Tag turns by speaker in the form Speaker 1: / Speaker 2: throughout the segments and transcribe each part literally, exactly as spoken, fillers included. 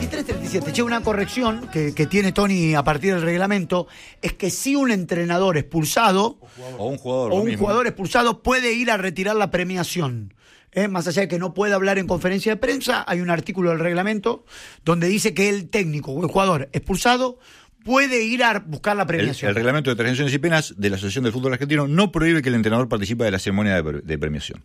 Speaker 1: veintitrés treinta y siete. Che, una corrección que, que tiene Tony a partir del reglamento es que si un entrenador expulsado
Speaker 2: o un jugador,
Speaker 1: o un
Speaker 2: mismo.
Speaker 1: jugador expulsado puede ir a retirar la premiación. ¿Eh? Más allá de que no puede hablar en conferencia de prensa, hay un artículo del reglamento donde dice que el técnico o el jugador expulsado puede ir a buscar la premiación.
Speaker 2: El, el reglamento de transacciones y penas de la Asociación del Fútbol Argentino no prohíbe que el entrenador participe de la ceremonia de, de premiación.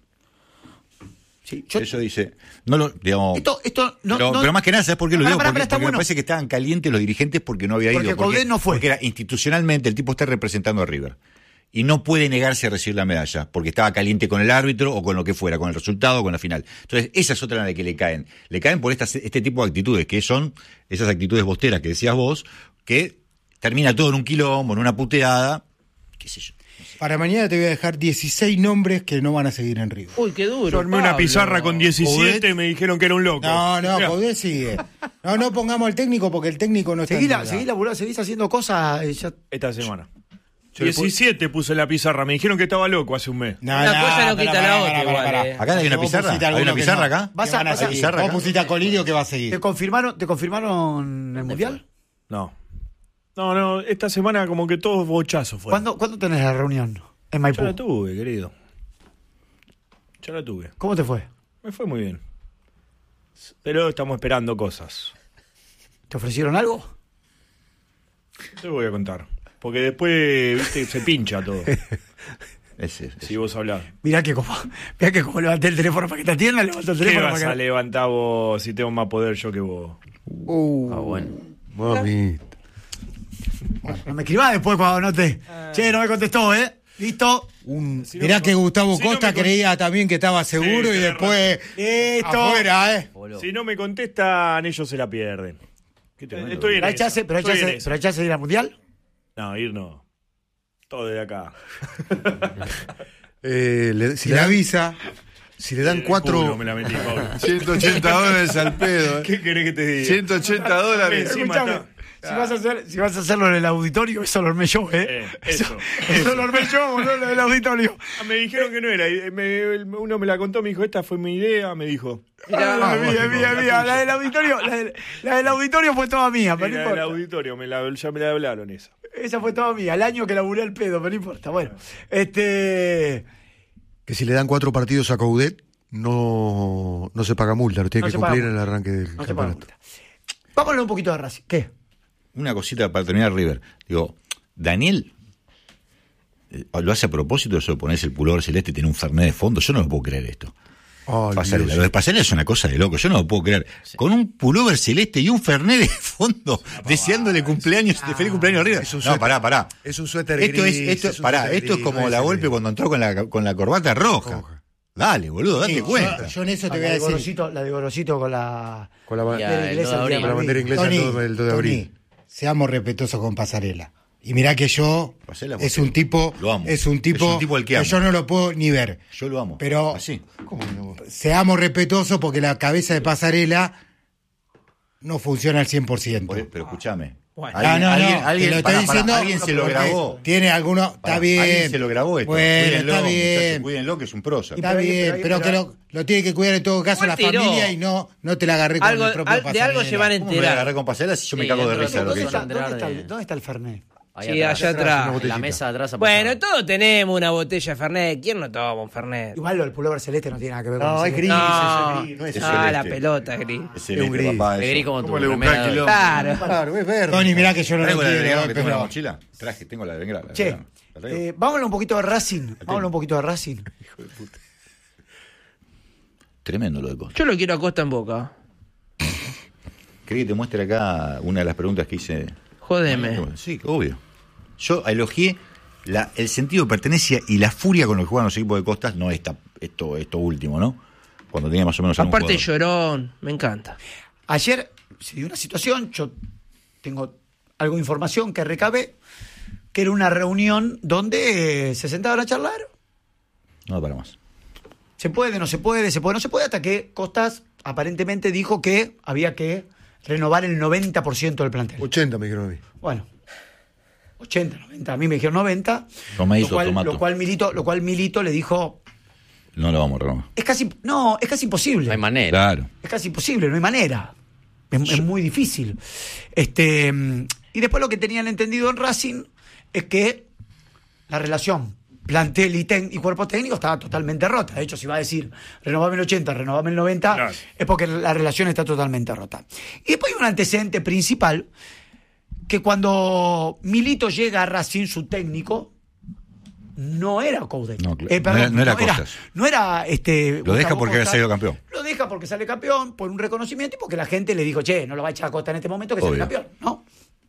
Speaker 1: Sí, yo,
Speaker 2: Eso dice, no lo, digamos,
Speaker 1: esto, esto no,
Speaker 2: pero,
Speaker 1: no,
Speaker 2: pero más que nada, ¿sabes por qué lo
Speaker 1: pará,
Speaker 2: digo?
Speaker 1: pará,
Speaker 2: Porque,
Speaker 1: pará, está
Speaker 2: porque
Speaker 1: bueno.
Speaker 2: me parece que estaban calientes los dirigentes porque no había
Speaker 1: Porque
Speaker 2: ido.
Speaker 1: Coudet no fue.
Speaker 2: Porque era institucionalmente el tipo está representando a River. Y no puede negarse a recibir la medalla, porque estaba caliente con el árbitro o con lo que fuera, con el resultado o con la final. Entonces, esa es otra en la que le caen. Le caen por estas, este tipo de actitudes, que son esas actitudes bosteras que decías vos, que termina todo en un quilombo, en una puteada, qué sé yo.
Speaker 3: Para mañana te voy a dejar dieciséis nombres que no van a seguir en River.
Speaker 4: Uy, qué duro.
Speaker 5: Yo armé una
Speaker 4: Pablo.
Speaker 5: pizarra con diecisiete y me dijeron que era un loco.
Speaker 3: No, no,
Speaker 5: Mirá.
Speaker 3: Coudet sigue. No, no pongamos al técnico porque el técnico no está
Speaker 1: Seguí,
Speaker 3: en
Speaker 1: la,
Speaker 3: duda.
Speaker 1: seguí laburando, seguís haciendo cosas. eh, ya-
Speaker 5: Esta semana.
Speaker 2: Yo le
Speaker 5: diecisiete puse en la pizarra. Me dijeron que estaba loco hace un mes.
Speaker 3: No,
Speaker 4: Una cosa no quita la otra igual, eh.
Speaker 2: ¿Acá hay una
Speaker 3: Vos
Speaker 2: pizarra?
Speaker 3: pusiste
Speaker 2: ¿Hay
Speaker 3: alguno
Speaker 2: una
Speaker 3: que
Speaker 2: pizarra
Speaker 3: no.
Speaker 2: acá?
Speaker 1: Vas
Speaker 3: Que
Speaker 1: a-
Speaker 3: van a
Speaker 1: vas a-
Speaker 3: seguir.
Speaker 2: pizarra
Speaker 3: Vos
Speaker 2: acá.
Speaker 3: pusiste a Colidio que va a seguir.
Speaker 1: ¿Te confirmaron, ¿Te confirmaron el mundial?
Speaker 5: No. No, no, esta semana como que todos bochazos fueron.
Speaker 1: ¿Cuándo, ¿Cuándo tenés la reunión en
Speaker 5: Ya
Speaker 1: Maipú?
Speaker 5: la tuve, querido. Ya la tuve.
Speaker 1: ¿Cómo te fue?
Speaker 5: Me fue muy bien. Pero estamos esperando cosas.
Speaker 1: ¿Te ofrecieron algo?
Speaker 5: Te voy a contar. Porque después, viste, se pincha todo.
Speaker 2: Ese, ese.
Speaker 5: Si vos hablás.
Speaker 1: Mirá que como, mirá que como levanté el teléfono para que te atiendan, levanté el
Speaker 5: ¿Qué
Speaker 1: teléfono
Speaker 5: vas
Speaker 1: para
Speaker 5: a
Speaker 1: que...
Speaker 5: levantar vos si tengo más poder yo que vos?
Speaker 4: Ah, bueno.
Speaker 6: Mami.
Speaker 1: No me escribás después cuando no te... Che, no me contestó, ¿eh? ¿Listo?
Speaker 3: Un-
Speaker 5: Si no
Speaker 3: mirá
Speaker 5: me
Speaker 3: que
Speaker 5: con-
Speaker 3: Gustavo
Speaker 5: si no
Speaker 3: Costa
Speaker 5: me con-
Speaker 3: creía también que estaba seguro y
Speaker 5: tenés
Speaker 3: después
Speaker 1: Listo.
Speaker 3: afuera, ¿eh?
Speaker 5: Si no me contestan, ellos se la pierden.
Speaker 2: Qué tremendo.
Speaker 5: Estoy en
Speaker 1: ¿Pero hay
Speaker 5: esa,
Speaker 1: chance, pero hay
Speaker 5: estoy en
Speaker 1: chance,
Speaker 5: esa.
Speaker 1: pero hay chance de ir al mundial?
Speaker 5: No, ir no. Todo desde acá.
Speaker 6: Eh, le- si,
Speaker 3: Si
Speaker 6: le
Speaker 3: la
Speaker 6: dan,
Speaker 3: avisa,
Speaker 6: si le dan
Speaker 5: El
Speaker 6: cuatro...
Speaker 5: culo me la metí, Pablo.
Speaker 6: ciento ochenta dólares al pedo. ¿eh?
Speaker 5: ¿Qué querés que te diga?
Speaker 6: ciento ochenta dólares.
Speaker 5: Encima
Speaker 1: Escuchame,
Speaker 5: está-
Speaker 1: si vas, a hacer, si vas a hacerlo en el auditorio, eso lo armé yo, ¿eh?
Speaker 5: Eh, eso,
Speaker 1: Eso lo armé yo, boludo, lo del auditorio.
Speaker 5: Ah, me dijeron que no era. y me- uno me la contó, me dijo, esta fue mi idea, me dijo.
Speaker 1: Ah, mía, mía, mía. La del auditorio, la del, la del auditorio fue toda mía, pero no
Speaker 5: Era el
Speaker 1: importa.
Speaker 5: auditorio, me la, ya me la hablaron esa.
Speaker 1: Esa fue toda mía, el año que laburé el pedo, pero no importa. Bueno, este...
Speaker 6: Que si le dan cuatro partidos a Coudet, no, no se paga multa, lo tiene
Speaker 1: No
Speaker 6: que
Speaker 1: se paga
Speaker 6: cumplir en
Speaker 1: multa.
Speaker 6: el arranque del
Speaker 1: No se paga
Speaker 6: campeonato.
Speaker 1: multa. Vamos a hablar un poquito de Racing. ¿Qué?
Speaker 2: Una cosita para terminar, River. Digo, Daniel eh, lo hace a propósito, eso de ponerse el pullover celeste y tener un Fernet de fondo. Yo no lo puedo creer esto.
Speaker 6: Ay,
Speaker 2: Pasarela.
Speaker 6: Dios.
Speaker 2: Lo de Pasarela es una cosa de loco. Yo no lo puedo creer. Con un pullover celeste y un Fernet de fondo, deseándole cumpleaños, de feliz cumpleaños a River.
Speaker 6: Es un
Speaker 2: No,
Speaker 6: suéter-
Speaker 2: pará, pará.
Speaker 6: Es un suéter
Speaker 2: Esto
Speaker 6: gris.
Speaker 2: es, esto,
Speaker 6: es un
Speaker 2: pará,
Speaker 6: suéter
Speaker 2: esto es
Speaker 6: gris,
Speaker 2: como
Speaker 6: no
Speaker 2: la
Speaker 6: ese
Speaker 2: golpe
Speaker 6: gris.
Speaker 2: cuando entró con la, con la corbata roja.
Speaker 6: Roja.
Speaker 2: Dale, boludo, date
Speaker 3: Sí,
Speaker 2: cuenta.
Speaker 3: Yo, yo en eso te voy
Speaker 1: la,
Speaker 3: a
Speaker 1: de
Speaker 3: decir.
Speaker 1: Gorosito, la de Gorosito con la...
Speaker 6: Con la, ba-
Speaker 4: Ya,
Speaker 1: bandera
Speaker 4: el
Speaker 1: inglesa,
Speaker 4: dos de
Speaker 1: el día
Speaker 4: abril.
Speaker 6: con la bandera inglesa
Speaker 3: Tony,
Speaker 6: el dos el dos de abril.
Speaker 3: Tony, seamos respetuosos con Pasarela. Y mirá que yo
Speaker 2: Pasarela,
Speaker 3: es
Speaker 2: vos
Speaker 3: un tipo,
Speaker 2: lo amo.
Speaker 3: es un tipo,
Speaker 2: Es un tipo al que amo.
Speaker 3: yo no lo puedo ni ver.
Speaker 2: Yo lo amo.
Speaker 3: Pero
Speaker 2: Así.
Speaker 3: seamos respetuosos porque la cabeza de Pasarela no funciona al cien por ciento.
Speaker 2: Por- Pero escuchame.
Speaker 4: Bueno.
Speaker 3: Ah, no, no,
Speaker 2: alguien,
Speaker 3: te
Speaker 2: alguien-
Speaker 3: lo estoy
Speaker 2: pará, pará,
Speaker 3: diciendo
Speaker 2: alguien se lo
Speaker 3: porque
Speaker 2: grabó.
Speaker 3: Tiene alguno, está
Speaker 2: Pará,
Speaker 3: bien.
Speaker 2: Alguien se lo grabó esto.
Speaker 3: Bueno,
Speaker 2: Cuídenlo,
Speaker 3: está
Speaker 2: muchachos,
Speaker 3: bien.
Speaker 2: Cuídenlo, que es un prosa.
Speaker 3: Está
Speaker 1: Pero hay-
Speaker 3: bien,
Speaker 1: pero hay-
Speaker 3: pero que
Speaker 1: pero-
Speaker 3: lo, lo tiene que cuidar en todo caso la
Speaker 4: Igual tiró.
Speaker 3: familia y no, no te la agarré con
Speaker 4: Algo-
Speaker 3: el propio
Speaker 4: al- de algo
Speaker 3: Pasarela.
Speaker 4: se van a
Speaker 2: ¿Cómo me voy a agarrar
Speaker 4: enterar.
Speaker 2: con Pasarela si yo me
Speaker 4: Sí,
Speaker 2: cago de
Speaker 4: dentro de
Speaker 2: risa de lo
Speaker 1: ¿Dónde
Speaker 2: que
Speaker 1: está,
Speaker 2: hizo?
Speaker 1: dónde, está, el-
Speaker 4: de-
Speaker 1: ¿Dónde está el Fernet?
Speaker 4: Ahí
Speaker 5: Sí,
Speaker 4: atrás.
Speaker 5: allá atrás.
Speaker 6: Una
Speaker 4: En la
Speaker 6: botellita.
Speaker 4: mesa de atrás. Bueno, apagada. todos tenemos una botella de Fernet. ¿Quién no toma un Fernet?
Speaker 1: Igual lo del pullover celeste no tiene nada que ver con
Speaker 6: No,
Speaker 1: el
Speaker 6: es
Speaker 1: celeste.
Speaker 6: gris,
Speaker 4: No,
Speaker 6: es gris, no es
Speaker 2: Es
Speaker 4: ah, la
Speaker 2: celeste.
Speaker 4: pelota, gris.
Speaker 2: Es celeste,
Speaker 6: gris.
Speaker 2: papá,
Speaker 4: De
Speaker 2: eso.
Speaker 4: gris como tu
Speaker 6: ¿Cómo le buscás
Speaker 4: remera.
Speaker 6: quilombo?
Speaker 4: Claro.
Speaker 6: Claro, es verde.
Speaker 3: Tony, mirá que yo no lo
Speaker 2: ¿Traigo la de
Speaker 3: quiero,
Speaker 2: Belgrano
Speaker 3: eh,
Speaker 2: que tengo en la
Speaker 3: pero
Speaker 2: mochila? Traje, tengo la de Belgrano. la de
Speaker 1: Che,
Speaker 2: Belgrano. ¿La traigo?
Speaker 1: eh, vamos a hablar un poquito de Racing. Vamos a hablar un poquito de Racing.
Speaker 2: Tremendo lo de Costa.
Speaker 4: Yo lo quiero a Costa en Boca.
Speaker 2: ¿Querés que te muestre acá una de las preguntas que hice?
Speaker 4: Jódeme.
Speaker 2: Sí, obvio. Yo elogié la, el sentido de pertenencia y la furia con lo que juegan los equipos de Costas, no esta, esto, esto último, ¿no? Cuando tenía más o menos algún
Speaker 4: Aparte
Speaker 2: jugador.
Speaker 4: llorón, me encanta.
Speaker 1: Ayer se dio una situación, yo tengo algo de información que recabé, que era una reunión donde eh, se sentaban a charlar.
Speaker 2: No, para más.
Speaker 1: Se puede, no se puede, se puede, no se puede, hasta que Costas aparentemente dijo que había que renovar el noventa por ciento del plantel.
Speaker 6: ochenta me dijeron a mí.
Speaker 1: Bueno, ochenta, noventa, a mí me dijeron noventa,
Speaker 2: Tomadito,
Speaker 1: lo cual,
Speaker 2: tomato.
Speaker 1: lo cual Milito, lo cual Milito le dijo,
Speaker 2: No lo vamos a renovar.
Speaker 1: es casi, no, es casi imposible.
Speaker 4: No hay manera.
Speaker 2: Claro.
Speaker 1: Es casi imposible, no hay manera. Es, es muy difícil. Este, y después lo que tenían entendido en Racing es que la relación plantel y, ten, y cuerpo técnico estaba totalmente rota. De hecho, si va a decir renovame el ochenta, renovame el noventa, claro, es porque la relación está totalmente rota. Y después hay un antecedente principal, que cuando Milito llega a Racing, su técnico no era Coudet.
Speaker 2: No, eh, perdón, no era, no era, no era,
Speaker 1: no era este,
Speaker 2: lo deja porque había salido campeón.
Speaker 1: Lo deja porque sale campeón, por un reconocimiento y porque la gente le dijo, che, no lo va a echar a Costa en este momento que Obvio. sale campeón, ¿no?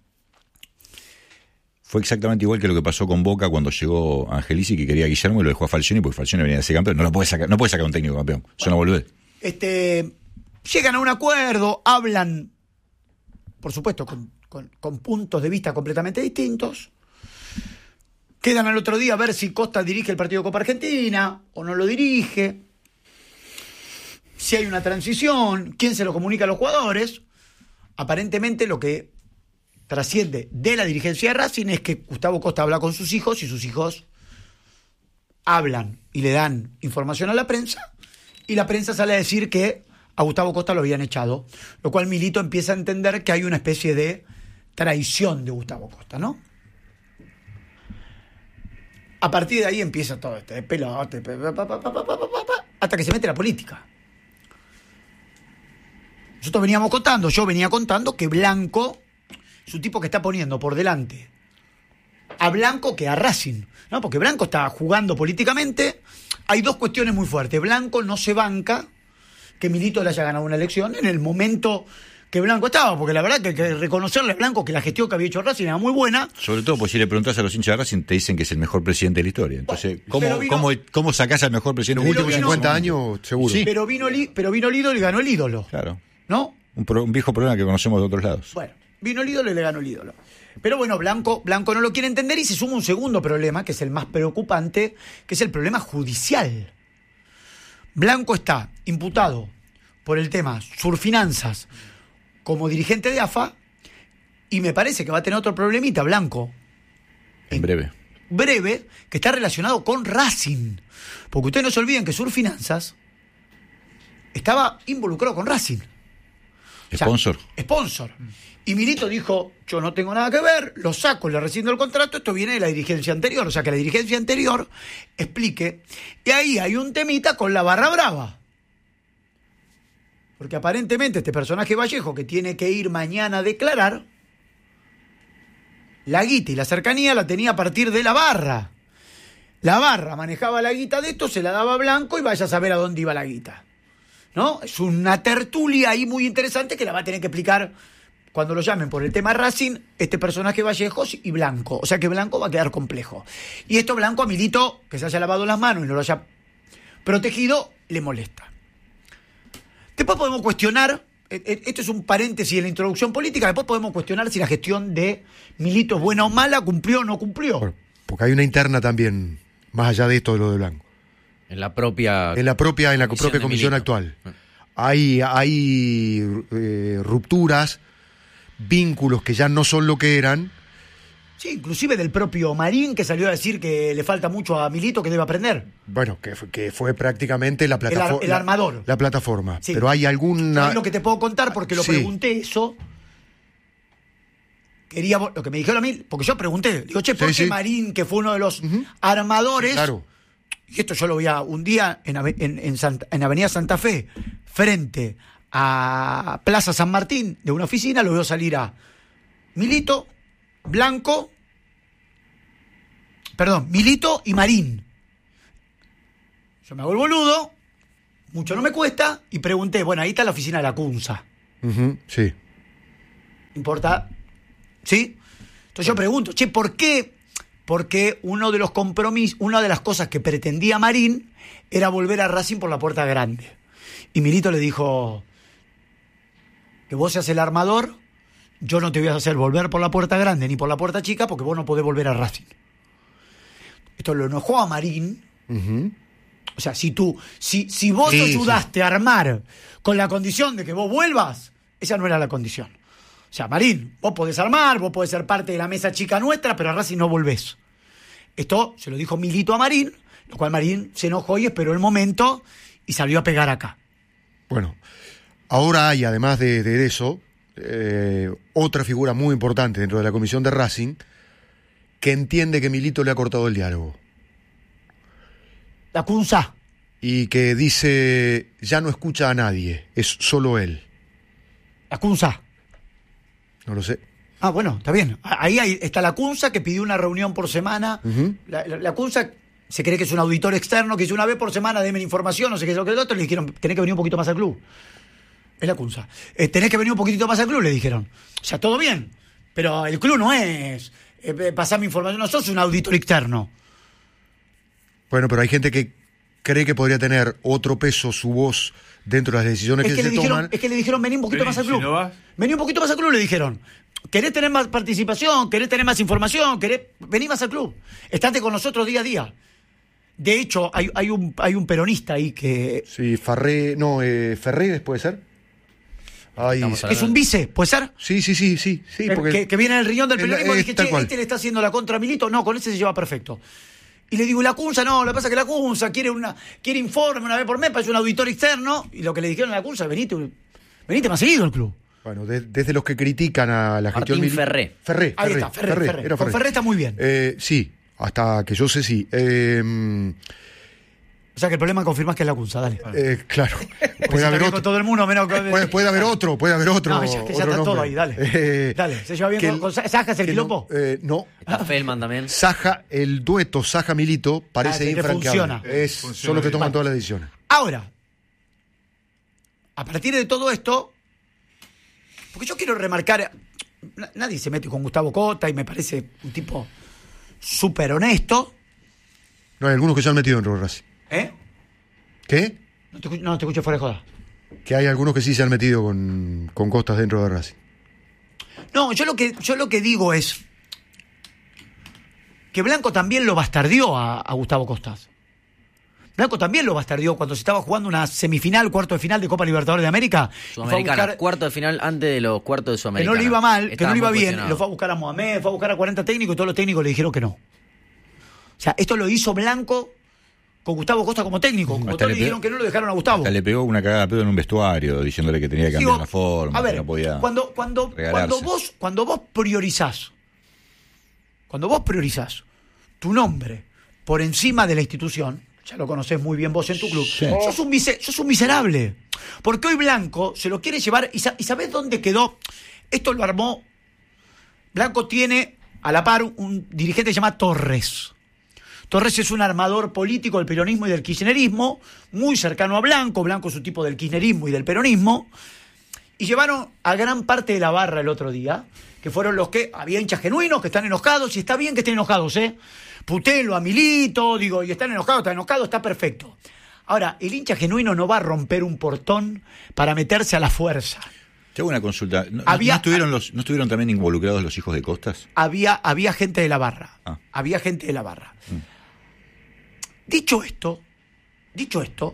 Speaker 2: Fue exactamente igual que lo que pasó con Boca cuando llegó Angelici, que quería a Guillermo y lo dejó a Falcioni porque Falcioni venía a ser campeón. No lo puede sacar, no puede sacar un técnico campeón. Bueno, eso no volvé.
Speaker 1: Este, llegan a un acuerdo, hablan, por supuesto, con, con, con puntos de vista completamente distintos. Quedan al otro día a ver si Costa dirige el partido de Copa Argentina o no lo dirige. Si hay una transición, quién se lo comunica a los jugadores. Aparentemente lo que trasciende de la dirigencia de Racing es que Gustavo Costa habla con sus hijos y sus hijos hablan y le dan información a la prensa y la prensa sale a decir que a Gustavo Costa lo habían echado, lo cual Milito empieza a entender que hay una especie de traición de Gustavo Costa, ¿no? A partir de ahí empieza todo este pelote, hasta que se mete la política. Nosotros veníamos contando, yo venía contando que Blanco es un tipo que está poniendo por delante a Blanco que a Racing, ¿no? Porque Blanco está jugando políticamente. Hay dos cuestiones muy fuertes. Blanco no se banca que Milito le haya ganado una elección en el momento que Blanco estaba, porque la verdad que hay que reconocerle a Blanco que la gestión que había hecho Racing era muy buena.
Speaker 2: Sobre todo, pues si le preguntás a los hinchas de Racing, te dicen que es el mejor presidente de la historia. Entonces, ¿cómo, vino, ¿cómo, cómo sacás al mejor presidente?
Speaker 6: En los últimos cincuenta años, seguro.
Speaker 1: Sí. Pero vino pero vino el ídolo y ganó el ídolo.
Speaker 2: Claro.
Speaker 1: ¿No?
Speaker 2: Un, pro, un viejo problema que conocemos de otros lados.
Speaker 1: Bueno, vino el ídolo y le ganó el ídolo. Pero bueno, Blanco, Blanco no lo quiere entender y se suma un segundo problema, que es el más preocupante, que es el problema judicial. Blanco está imputado por el tema Surfinanzas como dirigente de A F A y me parece que va a tener otro problemita, Blanco.
Speaker 2: En, en breve.
Speaker 1: Breve, que está relacionado con Racing. Porque ustedes no se olviden que Surfinanzas estaba involucrado con Racing.
Speaker 2: Sponsor.
Speaker 1: O sea, sponsor. Y Milito dijo, yo no tengo nada que ver, lo saco, le rescindo el contrato, esto viene de la dirigencia anterior. O sea, que la dirigencia anterior explique. Y ahí hay un temita con la barra brava. Porque aparentemente este personaje Vallejo, que tiene que ir mañana a declarar, la guita y la cercanía la tenía a partir de la barra. La barra manejaba la guita de esto, se la daba a Blanco y vaya a saber a dónde iba la guita. ¿No? Es una tertulia ahí muy interesante que la va a tener que explicar cuando lo llamen por el tema Racing, este personaje Vallejos y Blanco. O sea que Blanco va a quedar complejo. Y esto Blanco a Milito, que se haya lavado las manos y no lo haya protegido, le molesta. Después podemos cuestionar, esto es un paréntesis en la introducción política, después podemos cuestionar si la gestión de Milito es buena o mala, cumplió o no cumplió.
Speaker 6: Bueno, porque hay una interna también, más allá de esto de lo de Blanco.
Speaker 7: En la propia
Speaker 6: en la propia en la comisión propia comisión actual hay hay eh, rupturas, vínculos que ya no son lo que eran.
Speaker 1: Sí, inclusive del propio Marín, que salió a decir que le falta mucho a Milito, que debe aprender.
Speaker 6: Bueno, que fue, que fue prácticamente la plataforma.
Speaker 1: El, ar, el armador.
Speaker 6: La, la plataforma. Sí. Pero hay alguna.
Speaker 1: Es lo que te puedo contar porque lo sí. pregunté eso. Quería lo que me dijeron a mí, porque yo pregunté, digo, che, ¿por sí, qué sí. Marín, que fue uno de los uh-huh. armadores?
Speaker 6: Claro.
Speaker 1: Y esto yo lo voy a un día en, en, en, Santa, en Avenida Santa Fe, frente a Plaza San Martín, de una oficina, lo veo salir a Milito, Blanco, perdón, Milito y Marín. Yo me hago el boludo, mucho no me cuesta, y pregunté, bueno, ahí está la oficina de la Cunza.
Speaker 6: Uh-huh, sí.
Speaker 1: ¿Importa? ¿Sí? Entonces yo pregunto, che, ¿por qué? Porque uno de los compromisos, una de las cosas que pretendía Marín era volver a Racing por la puerta grande. Y Milito le dijo, que vos seas el armador, yo no te voy a hacer volver por la puerta grande ni por la puerta chica porque vos no podés volver a Racing. Esto lo enojó a Marín.
Speaker 6: Uh-huh.
Speaker 1: O sea, si tú, si, si vos sí, ayudaste sí. a armar con la condición de que vos vuelvas, esa no era la condición. O sea, Marín, vos podés armar, vos podés ser parte de la mesa chica nuestra, pero a Racing no volvés. Esto se lo dijo Milito a Marín, lo cual Marín se enojó y esperó el momento y salió a pegar acá.
Speaker 6: Bueno, ahora hay, además de, de eso, eh, otra figura muy importante dentro de la comisión de Racing, que entiende que Milito le ha cortado el diálogo.
Speaker 1: La Cunza.
Speaker 6: Y que dice, ya no escucha a nadie, es solo él.
Speaker 1: La Cunza.
Speaker 6: No lo sé.
Speaker 1: Ah, bueno, está bien. Ahí hay, está la Cunza, que pidió una reunión por semana. Uh-huh. La, la, la Cunza se cree que es un auditor externo, que dice una vez por semana, denme información, no sé qué es lo que es lo otro. Le dijeron, tenés que venir un poquito más al club. Es la Cunza. Eh, tenés que venir un poquitito más al club, le dijeron. O sea, todo bien. Pero el club no es eh, pasarme información, no sos un auditor externo.
Speaker 6: Bueno, pero hay gente que cree que podría tener otro peso su voz dentro de las decisiones
Speaker 1: es
Speaker 6: que,
Speaker 1: que
Speaker 6: se
Speaker 1: le dijeron,
Speaker 6: toman.
Speaker 1: Es que le dijeron, vení un poquito
Speaker 5: vení,
Speaker 1: más al club.
Speaker 5: Si no vas...
Speaker 1: Vení un poquito más al club, le dijeron. ¿Querés tener más participación? ¿Querés tener más información? ¿Querés... Vení más al club. Estate con nosotros día a día. De hecho, hay, hay, un, hay un peronista ahí que...
Speaker 6: Sí, Farré... No, eh, Ferreres puede ser. Ay,
Speaker 1: es un vice, ¿puede ser?
Speaker 6: Sí, sí, sí, sí. sí
Speaker 1: porque que, que viene en el riñón del periodismo.
Speaker 6: El,
Speaker 1: y dije, che, este le está haciendo la contra a Milito. No, con ese se lleva perfecto. Y le digo, la Cunza, no, lo que pasa es que la Cunza quiere una quiere informe una vez por mes, parece un auditor externo. Y lo que le dijeron a la Cunza, venite, venite más seguido al club.
Speaker 6: Bueno, de, desde los que critican a la
Speaker 7: Martín
Speaker 6: gestión...
Speaker 7: Ferré.
Speaker 6: Ferré.
Speaker 1: Ahí
Speaker 6: Ferré,
Speaker 1: está, Ferré,
Speaker 6: Ferré,
Speaker 1: Ferré.
Speaker 6: Era
Speaker 1: Con
Speaker 6: Ferré.
Speaker 1: Ferré está muy bien.
Speaker 6: Eh, sí, hasta que yo sé sí. Eh,
Speaker 1: o sea que el problema confirmás que es la Cunza, dale.
Speaker 6: Eh, claro.
Speaker 1: Puede haber otro. Con todo el mundo, menos...
Speaker 6: puede, puede haber otro, puede haber otro.
Speaker 1: No, ya, que ya está
Speaker 6: nombre.
Speaker 1: todo ahí, dale.
Speaker 6: Eh,
Speaker 1: dale, ¿se lleva bien con,
Speaker 6: el,
Speaker 1: con Saja, el quilombo?
Speaker 6: No, eh, no.
Speaker 7: Está Feldman también.
Speaker 6: Saja, el dueto Saja-Milito parece
Speaker 1: ah,
Speaker 6: infranqueable.
Speaker 1: Funciona.
Speaker 6: Es,
Speaker 5: funciona
Speaker 6: son los que toman
Speaker 1: vale.
Speaker 6: todas las decisiones.
Speaker 1: Ahora, a partir de todo esto, porque yo quiero remarcar, nadie se mete con Gustavo Cota y me parece un tipo súper honesto.
Speaker 6: No, hay algunos que se han metido en River Racing.
Speaker 1: ¿Eh?
Speaker 6: ¿Qué?
Speaker 1: No te, no te escucho fuera de joda.
Speaker 6: Que hay algunos que sí se han metido con, con Costas dentro de Racing.
Speaker 1: No, yo lo que yo lo que digo es que Blanco también lo bastardió a, a Gustavo Costas. Blanco también lo bastardió cuando se estaba jugando una semifinal, cuarto de final de Copa Libertadores de América.
Speaker 7: Sudamericana,
Speaker 1: buscar,
Speaker 7: cuarto de final antes de los cuartos de Sudamericana.
Speaker 1: Que no le iba mal, que
Speaker 7: Estaba
Speaker 1: no le iba
Speaker 7: muy
Speaker 1: bien.
Speaker 7: cuestionado.
Speaker 1: Lo fue a buscar a Mohamed, fue a buscar a cuarenta técnicos y todos los técnicos le dijeron que no. O sea, esto lo hizo Blanco con Gustavo Costa como técnico. Como todos le dijeron que no, lo dejaron a Gustavo.
Speaker 2: Hasta le pegó una cagada de pedo en un vestuario, diciéndole que tenía que cambiar
Speaker 1: Digo,
Speaker 2: la forma,
Speaker 1: a ver,
Speaker 2: que no podía
Speaker 1: cuando, cuando,
Speaker 2: regalarse.
Speaker 1: cuando vos cuando vos priorizás, cuando vos priorizás tu nombre por encima de la institución, ya lo conocés muy bien vos en tu club,
Speaker 2: Sí.
Speaker 1: sos, un mise- sos un miserable. Porque hoy Blanco se lo quiere llevar, y, sa- y ¿sabés dónde quedó? Esto lo armó, Blanco tiene a la par un dirigente que se llama Torres. Torres es un armador político del peronismo y del kirchnerismo, muy cercano a Blanco. Blanco es un tipo del kirchnerismo y del peronismo. Y llevaron a gran parte de la barra el otro día, que fueron los que, había hinchas genuinos que están enojados, y está bien que estén enojados, ¿eh? Putelo a Milito, digo, y están enojados, están enojados, está perfecto. Ahora, el hincha genuino no va a romper un portón para meterse a la fuerza.
Speaker 2: Te hago una consulta. ¿No,
Speaker 1: Había-
Speaker 2: ¿no estuvieron los, ¿No estuvieron también involucrados los hijos de Costas?
Speaker 1: Había, había gente de la barra.
Speaker 2: Ah.
Speaker 1: Había gente de la barra. Dicho esto, dicho esto,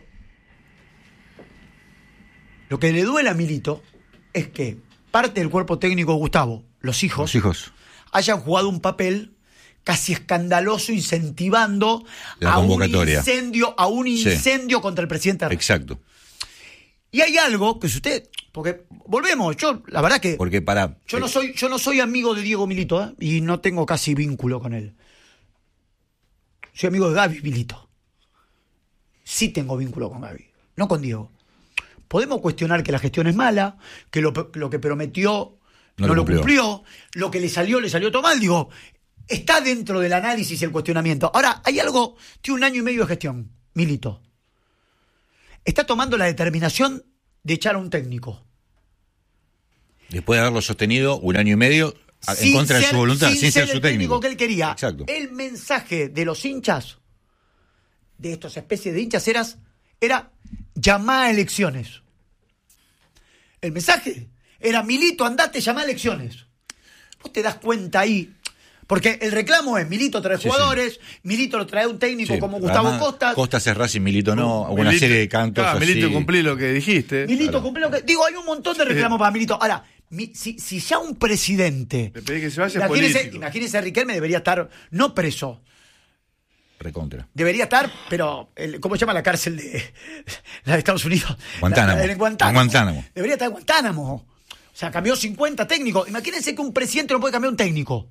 Speaker 1: lo que le duele a Milito es que parte del cuerpo técnico de Gustavo, los hijos,
Speaker 2: Los hijos.
Speaker 1: hayan jugado un papel casi escandaloso incentivando
Speaker 2: La
Speaker 1: a un
Speaker 2: convocatoria.
Speaker 1: incendio, a un
Speaker 2: Sí.
Speaker 1: incendio contra el presidente Racing.
Speaker 2: Exacto.
Speaker 1: Y hay algo que si usted, porque volvemos, yo la verdad que
Speaker 2: Porque para...
Speaker 1: yo no soy, yo no soy amigo de Diego Milito, ¿eh? Y no tengo casi vínculo con él. Soy amigo de Gaby Milito. Sí tengo vínculo con Gaby, no con Diego. Podemos cuestionar que la gestión es mala, que lo, lo que prometió no,
Speaker 2: No lo
Speaker 1: lo
Speaker 2: cumplió.
Speaker 1: cumplió, lo que le salió, le salió todo mal. Digo, está dentro del análisis y el cuestionamiento. Ahora, hay algo, tiene un año y medio de gestión, Milito. Está tomando la determinación de echar a un técnico.
Speaker 2: Después de haberlo sostenido un año y medio a- en
Speaker 1: Sin
Speaker 2: contra de
Speaker 1: ser-
Speaker 2: su voluntad, sin, ser,
Speaker 1: el
Speaker 2: su técnico.
Speaker 1: que él quería.
Speaker 2: Exacto.
Speaker 1: El mensaje de los hinchas, de estas especies de hinchas, era, era llamar a elecciones. El mensaje era: Milito, andate, llamá a elecciones. Vos te das cuenta ahí, porque el reclamo es: Milito trae
Speaker 2: Sí,
Speaker 1: jugadores, Milito lo trae un técnico
Speaker 2: Sí,
Speaker 1: como Gustavo
Speaker 2: además,
Speaker 1: Costas.
Speaker 2: Costas es Racing, Milito no, una
Speaker 5: Milito-
Speaker 2: serie de cantos
Speaker 5: Claro,
Speaker 2: así.
Speaker 5: Milito, cumplí lo que dijiste.
Speaker 1: Milito cumple lo que. Digo, hay un montón de reclamos para Milito. Ahora, mi- si, si ya un presidente.
Speaker 5: Le pedí que se vaya, es
Speaker 1: Imagínese,
Speaker 5: político.
Speaker 1: imagínese, Riquelme debería estar no preso.
Speaker 2: Recontra.
Speaker 1: Debería estar, pero el- ¿cómo se llama la cárcel de la de Estados Unidos?
Speaker 2: Guantánamo.
Speaker 1: La- en Guantánamo.
Speaker 2: En Guantánamo.
Speaker 1: Debería estar en Guantánamo. O sea, cambió cincuenta técnicos. Imagínense que un presidente no puede cambiar un técnico.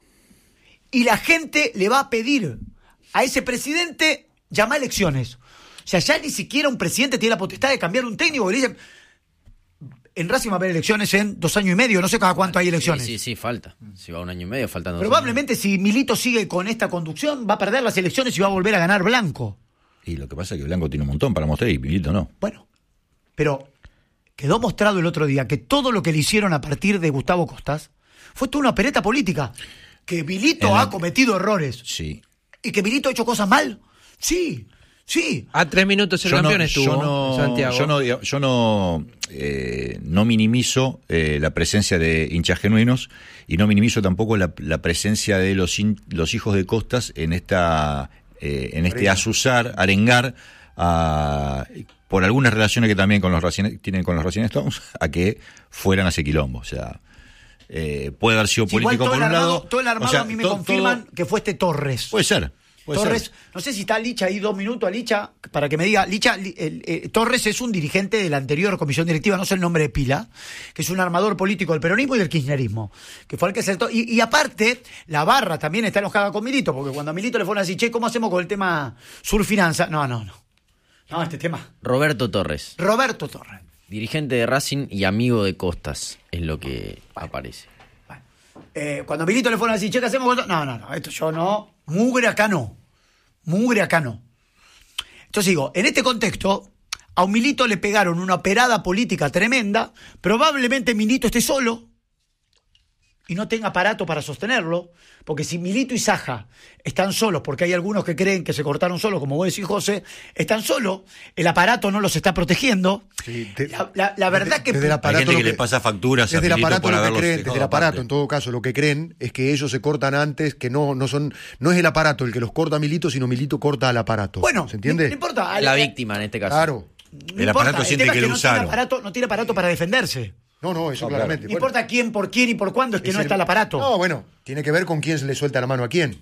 Speaker 1: Y la gente le va a pedir a ese presidente llamar elecciones. O sea, ya ni siquiera un presidente tiene la potestad de cambiar un técnico. Le dicen, en Racing va a haber elecciones en dos años y medio, no sé cada cuánto hay elecciones.
Speaker 7: Sí, sí, sí, falta. Si va un año y medio, faltan dos
Speaker 1: Probablemente si Milito sigue con esta conducción, va a perder las elecciones y va a volver a ganar Blanco.
Speaker 2: Y lo que pasa es que Blanco tiene un montón para mostrar y Milito no.
Speaker 1: Bueno, pero quedó mostrado el otro día que todo lo que le hicieron a partir de Gustavo Costas fue toda una opereta política. Que Milito
Speaker 2: En la-
Speaker 1: ha cometido errores.
Speaker 2: Sí.
Speaker 1: Y que Milito ha hecho cosas mal. Sí, sí.
Speaker 4: A tres minutos el campeón estuvo
Speaker 2: yo no,
Speaker 4: en Santiago.
Speaker 2: Yo no, yo no, eh, no minimizo eh, la presencia de hinchas genuinos y no minimizo tampoco la, la presencia de los, hin- los hijos de Costas en esta eh, en este azuzar, arengar a, por algunas relaciones que también con los Racing- tienen con los Racing Stones a que fueran a ese quilombo. O sea, eh, puede haber sido
Speaker 1: Sí, igual
Speaker 2: político
Speaker 1: todo
Speaker 2: por
Speaker 1: el
Speaker 2: un
Speaker 1: armado,
Speaker 2: lado.
Speaker 1: todo el armado
Speaker 2: o sea,
Speaker 1: a mí me
Speaker 2: to-
Speaker 1: confirman
Speaker 2: todo-
Speaker 1: que fue este Torres.
Speaker 2: Puede ser. Puede
Speaker 1: Torres,
Speaker 2: ser.
Speaker 1: no sé si está Licha ahí dos minutos a Licha, para que me diga, Licha, li- el, eh, Torres es un dirigente de la anterior comisión directiva, no sé el nombre de pila, que es un armador político del peronismo y del kirchnerismo, que fue el que acertó. Y, y aparte, la barra también está enojada con Milito, porque cuando a Milito le fueron así, che, ¿cómo hacemos con el tema surfinanza? No, no, no. No, este tema.
Speaker 7: Roberto Torres,
Speaker 1: Roberto Torres.
Speaker 7: dirigente de Racing y amigo de Costas, es lo que aparece.
Speaker 1: Bueno, eh, cuando a Milito le fueron así, che, ¿qué hacemos con esto? No, no, no, esto yo no. Mugre acá no. Mugre acá no. Entonces digo, en este contexto, a un Milito le pegaron una operada política tremenda, probablemente Milito esté solo y no tenga aparato para sostenerlo, porque si Milito y Saja están solos, porque hay algunos que creen que se cortaron solos, como vos decís, José, están solos, el aparato no los está protegiendo.
Speaker 6: Sí, te-
Speaker 1: la, la- la verdad
Speaker 6: desde-
Speaker 1: que...
Speaker 6: desde la
Speaker 2: Hay
Speaker 6: aparato
Speaker 2: gente
Speaker 6: lo
Speaker 2: que,
Speaker 6: que-
Speaker 2: le pasa facturas a
Speaker 6: Desde el
Speaker 2: Milito
Speaker 6: aparato
Speaker 2: por
Speaker 6: lo que
Speaker 2: haberlos
Speaker 6: creen,
Speaker 2: dejado
Speaker 6: desde el aparato,
Speaker 2: aparte.
Speaker 6: en todo caso, lo que creen es que ellos se cortan antes, que no, no son, no es el aparato el que los corta a Milito, sino Milito corta al aparato.
Speaker 1: Bueno,
Speaker 6: ¿se entiende?
Speaker 1: No, no importa.
Speaker 7: La
Speaker 1: al-
Speaker 7: víctima en este caso.
Speaker 6: Claro.
Speaker 1: no
Speaker 2: El aparato
Speaker 1: importa,
Speaker 2: siente
Speaker 1: tema
Speaker 2: que
Speaker 1: es
Speaker 2: lo
Speaker 1: no tiene
Speaker 2: usaron.
Speaker 1: aparato, no tiene aparato para defenderse.
Speaker 6: No, no, eso
Speaker 2: No,
Speaker 6: claramente.
Speaker 1: No
Speaker 6: Bueno,
Speaker 1: importa quién, por quién y por cuándo, es que
Speaker 6: es
Speaker 1: no
Speaker 6: el-
Speaker 1: está el aparato.
Speaker 6: No, bueno, tiene que ver con quién se le suelta la mano a quién.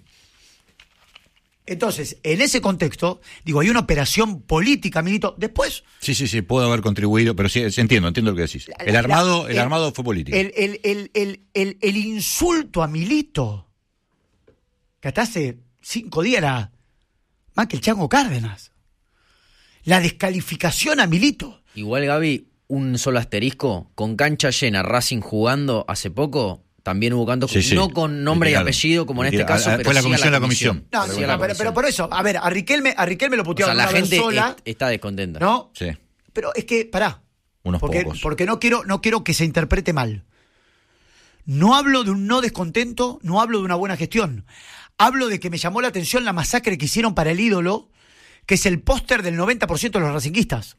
Speaker 1: Entonces, en ese contexto, digo, hay una operación política, Milito. Después,
Speaker 2: Sí, sí, sí, puedo haber contribuido, pero sí, sí, entiendo, entiendo lo que decís. El
Speaker 1: la-
Speaker 2: armado, el
Speaker 1: el-
Speaker 2: armado fue político.
Speaker 1: el, el, el, el, el, el insulto a Milito, que hasta hace cinco días era más que el Chango Cárdenas. La descalificación a Milito.
Speaker 7: Igual, Gaby, un solo asterisco, con cancha llena, Racing jugando hace poco, también hubo cantos,
Speaker 2: Sí, sí.
Speaker 7: no con nombre y
Speaker 2: Criticaron.
Speaker 7: apellido como en este
Speaker 2: Criticaron.
Speaker 7: caso,
Speaker 2: Ah,
Speaker 7: pero
Speaker 2: fue la
Speaker 7: sí a
Speaker 2: comisión, la comisión.
Speaker 1: No,
Speaker 7: Sí,
Speaker 1: sí,
Speaker 7: a
Speaker 1: no,
Speaker 7: la
Speaker 1: pero,
Speaker 7: comisión.
Speaker 1: pero por eso, a ver, a Riquelme, a Riquelme lo
Speaker 7: O
Speaker 1: putearon
Speaker 7: sea, la
Speaker 1: una vez
Speaker 7: gente
Speaker 1: sola,
Speaker 7: est- está descontenta.
Speaker 1: ¿no?
Speaker 2: Sí.
Speaker 1: Pero es que, pará.
Speaker 2: Unos
Speaker 1: porque,
Speaker 2: pocos.
Speaker 1: porque no quiero, no quiero que se interprete mal. No hablo de un no descontento, no hablo de una buena gestión. Hablo de que me llamó la atención la masacre que hicieron para el ídolo, que es el póster del noventa por ciento de los racinguistas.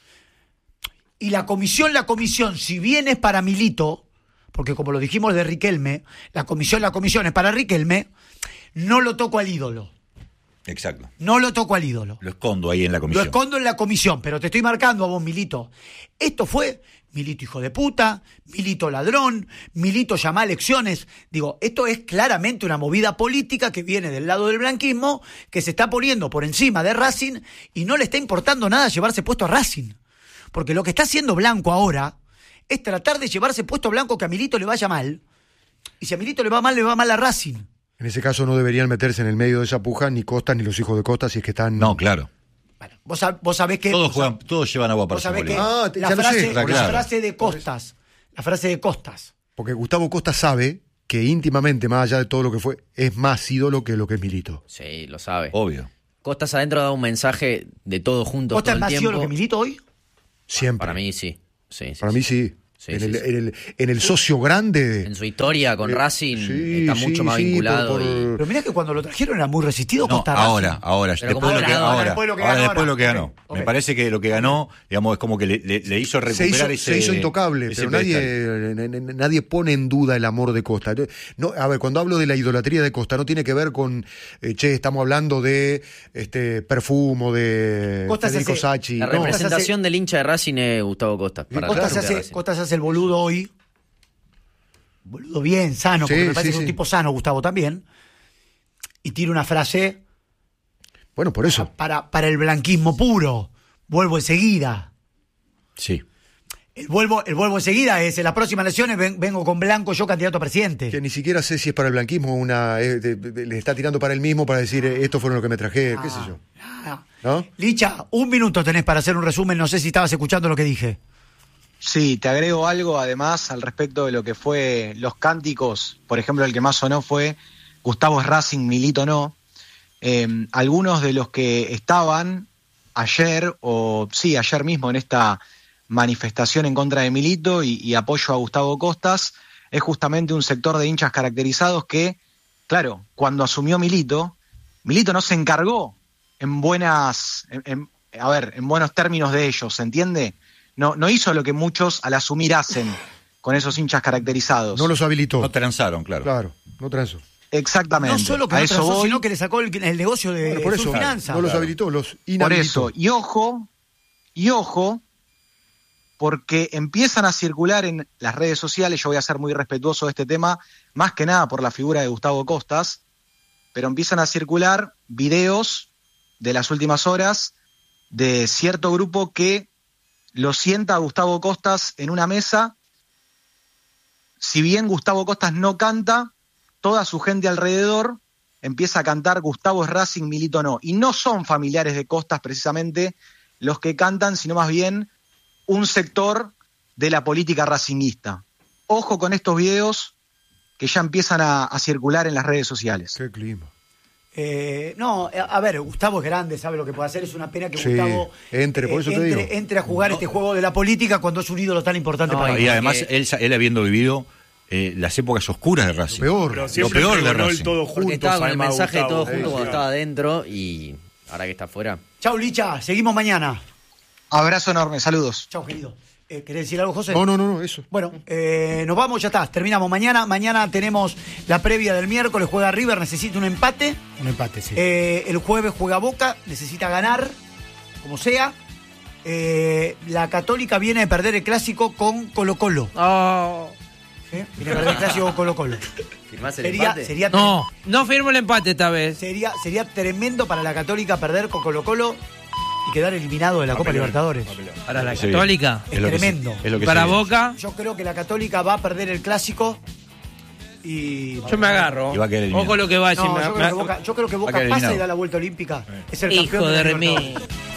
Speaker 1: Y la comisión, la comisión, si bien es para Milito, porque como lo dijimos de Riquelme, la comisión, la comisión es para Riquelme, no lo toco al ídolo.
Speaker 2: Exacto.
Speaker 1: No lo toco al ídolo.
Speaker 2: Lo escondo ahí en la
Speaker 1: Lo
Speaker 2: comisión.
Speaker 1: escondo en la comisión, pero te estoy marcando a vos, Milito. Esto fue Milito hijo de puta, Milito ladrón, Milito llama a elecciones. Digo, esto es claramente una movida política que viene del lado del blanquismo, que se está poniendo por encima de Racing y no le está importando nada llevarse puesto a Racing. Porque lo que está haciendo Blanco ahora es tratar de llevarse puesto a Blanco que a Milito le vaya mal. Y si a Milito le va mal, le va mal a Racing.
Speaker 6: En ese caso no deberían meterse en el medio de esa puja ni Costas ni los hijos de Costas si es que están...
Speaker 2: No, claro.
Speaker 1: Bueno, vos, sab- vos sabés que...
Speaker 2: Todos
Speaker 1: vos
Speaker 2: juegan, todos llevan agua para
Speaker 1: Vos
Speaker 2: su
Speaker 1: sabés que
Speaker 2: molino.
Speaker 6: Ah, te-
Speaker 1: la,
Speaker 6: ya lo
Speaker 1: frase,
Speaker 6: sé,
Speaker 1: la
Speaker 2: claro.
Speaker 1: frase de Costas, la frase de Costas,
Speaker 6: Porque Gustavo Costas sabe que íntimamente, más allá de todo lo que fue, es más ídolo que lo que es Milito.
Speaker 7: Sí, lo sabe.
Speaker 2: Obvio.
Speaker 7: Costas adentro da un mensaje de todos juntos
Speaker 1: ¿Costas
Speaker 7: todo
Speaker 1: es
Speaker 7: el
Speaker 1: más
Speaker 7: tiempo.
Speaker 1: ídolo que Milito hoy?
Speaker 6: Siempre.
Speaker 7: Para mí sí. Sí, sí,
Speaker 6: Para
Speaker 7: sí.
Speaker 6: mí sí.
Speaker 7: Sí,
Speaker 6: en,
Speaker 7: sí,
Speaker 6: el,
Speaker 7: sí.
Speaker 6: en, el, en el socio grande...
Speaker 7: En su historia con
Speaker 6: Eh,
Speaker 7: Racing
Speaker 6: sí,
Speaker 7: está
Speaker 6: sí,
Speaker 7: mucho más
Speaker 6: sí,
Speaker 7: vinculado.
Speaker 6: por- por-
Speaker 7: y-
Speaker 1: Pero mirá que cuando lo trajeron era muy resistido
Speaker 2: No,
Speaker 1: Costa
Speaker 2: ahora,
Speaker 1: Racing.
Speaker 2: ahora,
Speaker 7: Pero
Speaker 2: después
Speaker 7: como
Speaker 2: lo que,
Speaker 7: ganador,
Speaker 2: ahora,
Speaker 1: después lo que
Speaker 2: ahora
Speaker 1: ganó,
Speaker 2: después lo que
Speaker 1: ahora.
Speaker 2: ganó.
Speaker 1: Ok, ok.
Speaker 2: Me parece que lo que ganó, digamos, es como que le, le- le hizo
Speaker 6: se
Speaker 2: recuperar
Speaker 6: hizo,
Speaker 2: ese...
Speaker 6: se hizo intocable,
Speaker 2: ese
Speaker 6: pero nadie, n- n- nadie pone en duda el amor de Costa. No, a ver, cuando hablo de la idolatría de Costa, no tiene que ver con, eh, che, estamos hablando de este Perfumo, de
Speaker 1: Costa se
Speaker 6: Federico
Speaker 1: hace-
Speaker 6: Sacchi.
Speaker 7: La
Speaker 6: no.
Speaker 7: representación del hincha de Racing es Gustavo Costas. Para
Speaker 1: Costa,
Speaker 7: la
Speaker 1: se
Speaker 7: gente de
Speaker 1: hace,
Speaker 7: Racing.
Speaker 1: Costa se hace el boludo hoy. Boludo bien, sano, porque
Speaker 6: Sí,
Speaker 1: me parece
Speaker 6: sí,
Speaker 1: que es un
Speaker 6: sí.
Speaker 1: tipo sano, Gustavo también. Y tira una frase
Speaker 6: Bueno, por eso.
Speaker 1: para, para el blanquismo puro. Vuelvo enseguida.
Speaker 2: Sí.
Speaker 1: El vuelvo, el vuelvo enseguida es, en las próximas elecciones ven- vengo con Blanco, yo candidato a presidente.
Speaker 6: Que ni siquiera sé si es para el blanquismo una eh, de- de- le está tirando para él mismo para decir eh, esto fueron lo que me traje, qué sé yo.
Speaker 1: Ah.
Speaker 6: ¿No?
Speaker 1: Licha, un minuto tenés para hacer un resumen, no sé si estabas escuchando lo que dije.
Speaker 8: Sí, te agrego algo además al respecto de lo que fue los cánticos. Por ejemplo, el que más sonó fue Gustavo es Racing, Milito no. Eh, algunos de los que estaban ayer, o sí, ayer mismo en esta manifestación en contra de Milito y, y apoyo a Gustavo Costas, es justamente un sector de hinchas caracterizados que, claro, cuando asumió Milito, Milito no se encargó en buenas, en, en, a ver, en buenos términos de ellos, ¿se entiende? No, no hizo lo que muchos al asumir hacen con esos hinchas caracterizados.
Speaker 6: No los habilitó.
Speaker 2: No transaron, claro.
Speaker 6: Claro, no transó.
Speaker 8: Exactamente.
Speaker 1: No solo que
Speaker 8: a
Speaker 1: no
Speaker 8: eso
Speaker 1: transó,
Speaker 8: voy.
Speaker 1: sino que le sacó el, el negocio de
Speaker 6: Bueno, por
Speaker 1: su
Speaker 6: eso,
Speaker 1: finanza.
Speaker 6: no los
Speaker 2: Claro.
Speaker 6: habilitó, los
Speaker 8: Por
Speaker 6: inhabilitó.
Speaker 8: eso, y ojo, y ojo, porque empiezan a circular en las redes sociales, yo voy a ser muy respetuoso de este tema, más que nada por la figura de Gustavo Costas, pero empiezan a circular videos de las últimas horas de cierto grupo que lo sienta a Gustavo Costas en una mesa. Si bien Gustavo Costas no canta, toda su gente alrededor empieza a cantar Gustavo es Racing, Milito no. Y no son familiares de Costas precisamente los que cantan, sino más bien un sector de la política racinguista. Ojo con estos videos que ya empiezan a, a circular en las redes sociales.
Speaker 6: Qué clima.
Speaker 1: Eh, no, a a ver, Gustavo es grande, sabe lo que puede hacer. Es una pena que
Speaker 6: Sí,
Speaker 1: Gustavo
Speaker 6: entre, por eso te
Speaker 1: entre,
Speaker 6: digo.
Speaker 1: entre a jugar este juego de la política cuando es un ídolo tan importante
Speaker 7: No,
Speaker 1: para
Speaker 2: Y
Speaker 1: él.
Speaker 7: porque-
Speaker 2: además, él, sa- él habiendo vivido eh, las épocas oscuras de Racing.
Speaker 6: Peor.
Speaker 5: Pero
Speaker 2: Lo
Speaker 5: siempre
Speaker 2: peor de
Speaker 5: pregonó el
Speaker 2: Racing.
Speaker 5: todo
Speaker 7: Porque
Speaker 5: juntos.
Speaker 7: estaba con el
Speaker 5: además,
Speaker 7: mensaje de
Speaker 5: Gustavo.
Speaker 7: todo junto
Speaker 5: Sí,
Speaker 7: cuando
Speaker 5: sí.
Speaker 7: estaba adentro y ahora que está afuera.
Speaker 1: Chau, Licha, seguimos mañana.
Speaker 8: Abrazo enorme, saludos.
Speaker 1: Chau, querido. Eh, ¿Querés decir algo, José?
Speaker 6: No, no, no, no, eso.
Speaker 1: Bueno, eh, nos vamos, ya está, terminamos mañana. Mañana tenemos la previa del miércoles, juega River, necesita un empate.
Speaker 3: Un empate, sí.
Speaker 1: Eh, el jueves juega Boca, necesita ganar, como sea. Eh, la Católica viene de perder el clásico con Colo Colo.
Speaker 4: Oh.
Speaker 1: ¿eh? Viene de perder el clásico con Colo Colo.
Speaker 7: ¿Firmás el
Speaker 1: Sería,
Speaker 7: empate?
Speaker 1: sería,
Speaker 4: No, no firmo el empate esta vez.
Speaker 1: sería, sería tremendo para la Católica perder con Colo Colo y quedar eliminado de la Copa
Speaker 5: Papelón,
Speaker 1: Libertadores.
Speaker 5: papelón.
Speaker 4: Para la
Speaker 2: Sí.
Speaker 4: Católica.
Speaker 1: Es
Speaker 2: lo que se-
Speaker 1: tremendo.
Speaker 2: es lo que
Speaker 4: Para
Speaker 2: se viene.
Speaker 4: Boca,
Speaker 1: Yo creo que la Católica va a perder el clásico y...
Speaker 4: yo me agarro.
Speaker 2: Y va a quedar eliminado.
Speaker 4: Ojo lo que va a decir.
Speaker 1: No,
Speaker 4: me-
Speaker 1: yo,
Speaker 4: me-
Speaker 1: creo que Boca, yo creo que Boca
Speaker 2: quedar
Speaker 1: pasa y
Speaker 2: eliminado.
Speaker 1: da la vuelta olímpica. Es el campeón
Speaker 4: Hijo de
Speaker 1: la
Speaker 4: Remí.
Speaker 1: Libertadores.